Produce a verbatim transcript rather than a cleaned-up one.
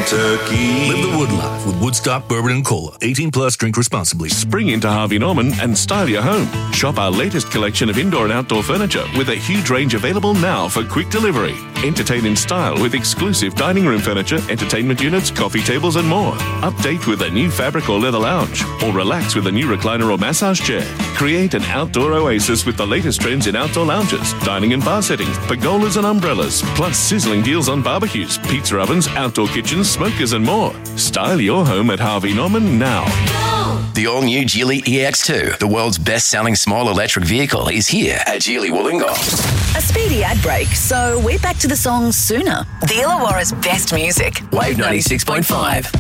Kentucky. Live the Wood life with Woodstock Bourbon and Cola. eighteen plus, drink responsibly. Spring into Harvey Norman and style your home. Shop our latest collection of indoor and outdoor furniture with a huge range available now for quick delivery. Entertain in style with exclusive dining room furniture, entertainment units, coffee tables and more. Update with a new fabric or leather lounge, or relax with a new recliner or massage chair. Create an outdoor oasis with the latest trends in outdoor lounges, dining and bar settings, pergolas and umbrellas, plus sizzling deals on barbecues, pizza ovens, outdoor kitchens, smokers and more. Style your home at Harvey Norman now. The all-new Geely E X two, the world's best-selling small electric vehicle, is here at Geely Wollongong. A speedy ad break, so we're back to the song sooner. The Illawarra's best music. Wave ninety-six point five.